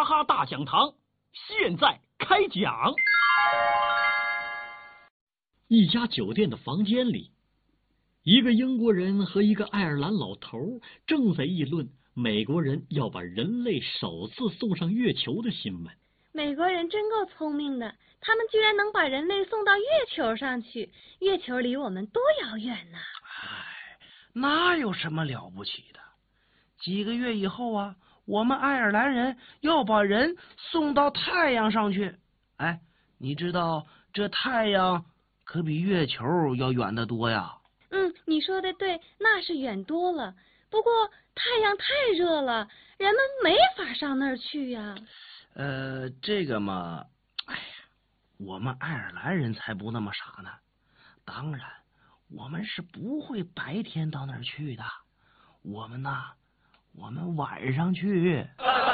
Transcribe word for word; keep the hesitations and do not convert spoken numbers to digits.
哈大讲堂现在开讲。一家酒店的房间里，一个英国人和一个爱尔兰老头正在议论美国人要把人类首次送上月球的新闻。 美国人真够聪明的，他们居然能把人类送到月球上去。月球离我们多遥远呐！ 哎，哪有什么了不起的？几个月以后啊，我们爱尔兰人要把人送到太阳上去。哎，你知道这太阳可比月球要远得多呀。 嗯，你说的对，那是远多了。不过太阳太热了，人们没法上那儿去呀。 呃，这个嘛，哎呀，我们爱尔兰人才不那么傻呢。当然，我们是不会白天到那儿去的。我们呐，我们晚上去。